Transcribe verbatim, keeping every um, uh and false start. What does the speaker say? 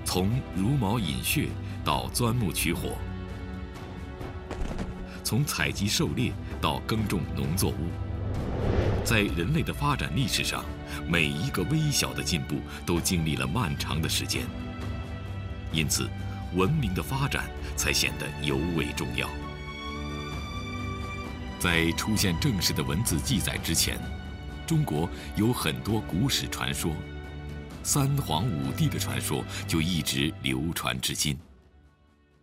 从茹毛饮血到钻木取火，从采集狩猎到耕种农作物，在人类的发展历史上，每一个微小的进步都经历了漫长的时间。因此，文明的发展才显得尤为重要。在出现正式的文字记载之前，中国有很多古史传说，三皇五帝的传说就一直流传至今。